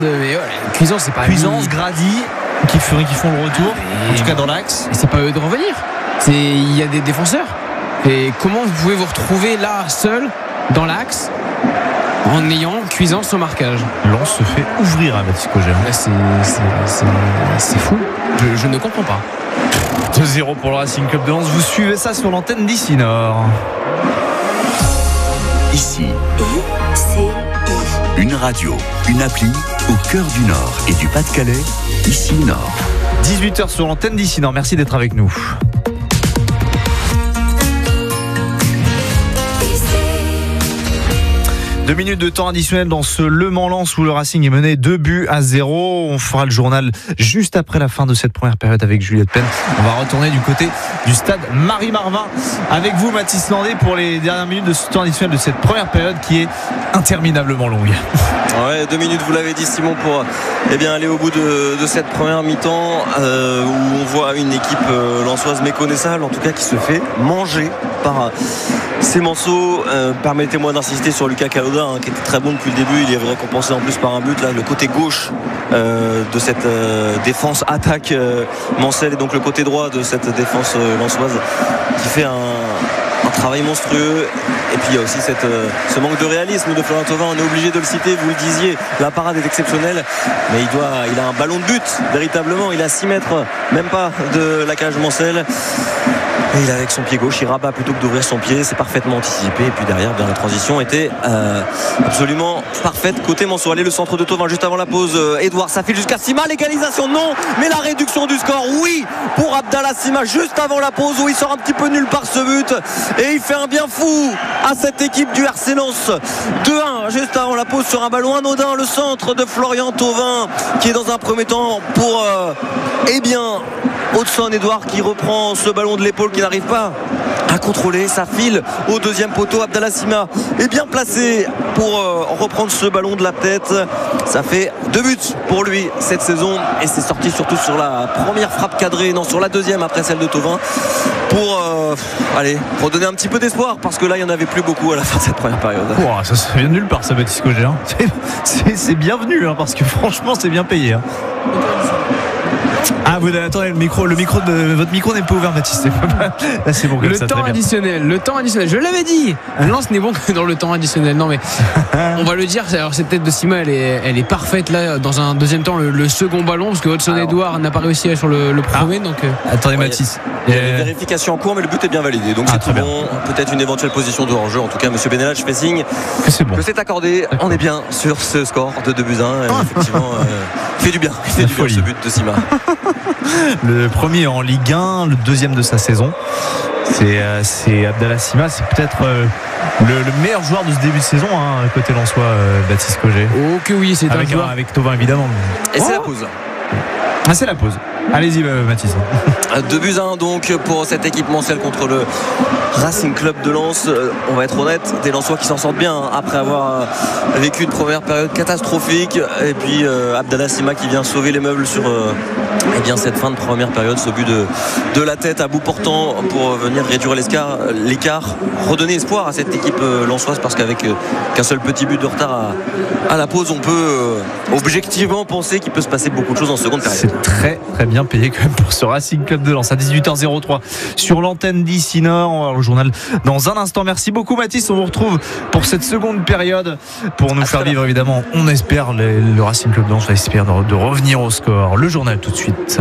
Mais ouais, Cuisance, c'est pas Cuisance, Grady qui font le retour, en tout cas dans l'axe. Et c'est pas eux de revenir. Il y a des défenseurs. Et comment vous pouvez vous retrouver là seul dans l'axe en ayant Cuisance au marquage? Lens se fait ouvrir à Baptiste Cogé. C'est fou. Je ne comprends pas. 2-0 pour le Racing Club de Lens. Vous suivez ça sur l'antenne d'Ici Nord. Ici, une radio, une appli au cœur du Nord et du Pas-de-Calais. Ici Nord. 18h sur l'antenne d'Ici Nord. Merci d'être avec nous. Deux minutes de temps additionnel dans ce Le Mans-Lens où le Racing est mené 2-0. On fera le journal juste après la fin de cette première période avec Juliette Penn. On va retourner du côté du stade Marie-Marvin avec vous, Mathis Landé, pour les dernières minutes de ce temps additionnel de cette première période qui est interminablement longue. Ouais, 2 minutes, vous l'avez dit, Simon, pour aller au bout de cette première mi-temps où on voit une équipe lensoise méconnaissable, en tout cas qui se fait manger par ces morceaux. Permettez-moi d'insister sur Lucas Kalodin, qui était très bon depuis le début. Il est récompensé en plus par un but. Là, le côté gauche de cette défense attaque Mancel, et donc le côté droit de cette défense lensoise qui fait un travail monstrueux. Et puis il y a aussi ce manque de réalisme de Florian Thauvin. On est obligé de le citer, vous le disiez, la parade est exceptionnelle, mais il a un ballon de but véritablement. Il est à 6 mètres même pas de la cage Mancel, et il est avec son pied gauche, il rabat plutôt que d'ouvrir son pied. C'est parfaitement anticipé, et puis derrière la transition était absolument parfaite côté Mansour. Allez, le centre de Thauvin juste avant la pause. Edouard, ça file jusqu'à Sima. L'égalisation, non, mais la réduction du score, oui, pour Abdallah Sima juste avant la pause, où il sort un petit peu nul par ce but, et il fait un bien fou à cette équipe du RC Lens. 2-1 juste avant la pause sur un ballon anodin, le centre de Florian Thauvin, qui est dans un premier temps pour Hodgson Edouard, qui reprend ce ballon de l'épaule, qui n'arrive pas à contrôler. Ça file au deuxième poteau. Abdallah Sima est bien placé pour reprendre ce ballon de la tête. Ça fait 2 buts pour lui cette saison, et c'est sorti surtout sur la première frappe cadrée, non, sur la deuxième après celle de Thauvin, pour redonner un petit peu d'espoir, parce que là il n'y en avait plus beaucoup à la fin de cette première période. Ça vient de nulle part, ça, Baptiste Cogé. C'est bienvenu, parce que franchement c'est bien payé. Ah, vous attendez, votre micro n'est pas ouvert, Baptiste. Là, c'est bon comme ça. Le temps additionnel. Je l'avais dit. Lens n'est bon que dans le temps additionnel. Non, mais on va le dire. Alors, cette tête de Sima, elle est parfaite là. Dans un deuxième temps, le second ballon, parce que Hodgson Edouard n'a pas réussi sur le premier. Donc, attendez, Mathis. Il y a une vérification en cours, mais le but est bien validé. Donc c'est très bon. Peut-être une éventuelle position de hors-jeu. En tout cas, Monsieur Benelage fait signe que c'est accordé. D'accord. On est bien sur ce score de 2-1. Effectivement, fait du bien. Il fait du bien, ce but de Sima. Le premier en Ligue 1, le deuxième de sa saison. C'est Abdallah Sima. C'est peut-être le meilleur joueur de ce début de saison, côté lensois, Baptiste Cogé. Oh que oui, c'est un joueur. Avec Thauvin, évidemment. Et c'est la pause. C'est la pause. Allez-y, Mathis. 2-1 donc pour cette équipe Mancel contre le Racing Club de Lens. On va être honnête, des Lensois qui s'en sortent bien après avoir vécu une première période catastrophique, et puis Abdallah Sima qui vient sauver les meubles sur cette fin de première période, ce but de la tête à bout portant pour venir réduire l'écart, redonner espoir à cette équipe lensoise, parce qu'avec qu'un seul petit but de retard à la pause, on peut objectivement penser qu'il peut se passer beaucoup de choses en seconde période. C'est très très bien payé quand même pour ce Racing Club de Lens à 18h03 sur l'antenne d'Ici Nord. On va voir le journal dans un instant. Merci beaucoup, Mathis. On vous retrouve pour cette seconde période pour nous faire vivre, évidemment, on espère, le Racing Club de Lens espère de revenir au score. Le journal tout de suite.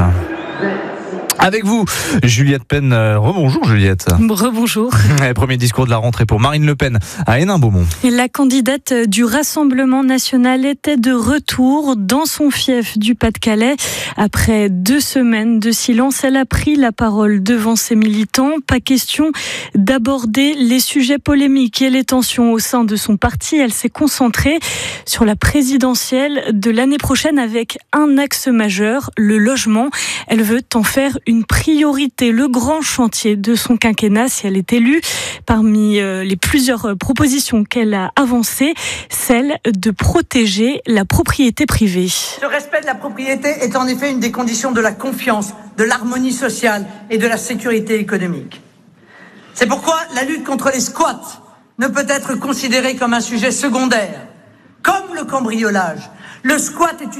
Avec vous, Juliette Penn. Rebonjour, Juliette. Rebonjour. Premier discours de la rentrée pour Marine Le Pen à Hénin-Beaumont. La candidate du Rassemblement national était de retour dans son fief du Pas-de-Calais. Après 2 semaines de silence, elle a pris la parole devant ses militants. Pas question d'aborder les sujets polémiques et les tensions au sein de son parti. Elle s'est concentrée sur la présidentielle de l'année prochaine avec un axe majeur, le logement. Elle veut en faire une priorité, le grand chantier de son quinquennat si elle est élue. Parmi les plusieurs propositions qu'elle a avancées, celle de protéger la propriété privée. Ce respect de la propriété est en effet une des conditions de la confiance, de l'harmonie sociale et de la sécurité économique. C'est pourquoi la lutte contre les squats ne peut être considérée comme un sujet secondaire, comme le cambriolage. Le squat est